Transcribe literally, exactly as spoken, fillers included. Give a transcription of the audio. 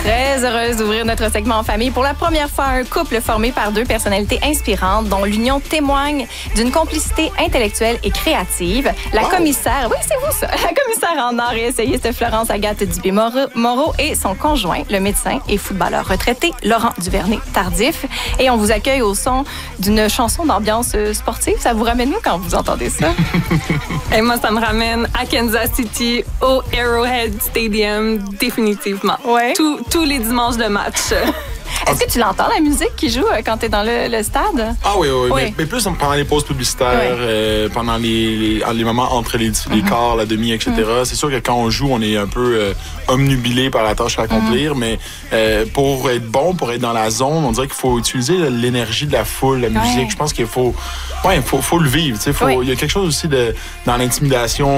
Très heureuse d'ouvrir notre segment en famille. Pour la première fois, un couple formé par deux personnalités inspirantes dont l'union témoigne d'une complicité intellectuelle et créative. La wow. commissaire, oui, c'est vous ça, la commissaire en art et essayiste Florence Agathe Dubé-Moreau et son conjoint, le médecin et footballeur retraité Laurent Duvernay-Tardif. Et on vous accueille au son d'une chanson d'ambiance sportive. Ça vous ramène où quand vous entendez ça? Et moi, ça me ramène à Kansas City, au Arrowhead Stadium, définitivement. Ouais. Tous, tous les dimanches de match. Est-ce que tu l'entends, la musique qui joue quand tu es dans le, le stade? Ah oui, oui, oui. Mais, mais plus pendant les pauses publicitaires, oui. euh, pendant les, les, les moments entre les, les mm-hmm. quarts, la demi, et cetera. Mm-hmm. C'est sûr que quand on joue, on est un peu euh, omnubilé par la tâche à accomplir, mm-hmm. mais euh, pour être bon, pour être dans la zone, on dirait qu'il faut utiliser l'énergie de la foule, la musique. Oui. Je pense qu'il faut, ouais, faut, faut le vivre. Il faut, oui. y a quelque chose aussi de, dans l'intimidation,